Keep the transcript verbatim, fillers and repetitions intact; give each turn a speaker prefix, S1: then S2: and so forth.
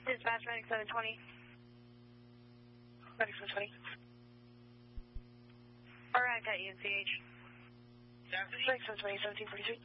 S1: Dispatch Medic seven twenty. Medic seven twenty. Alright, got you in C H. Medic seven twenty, seventeen forty-three.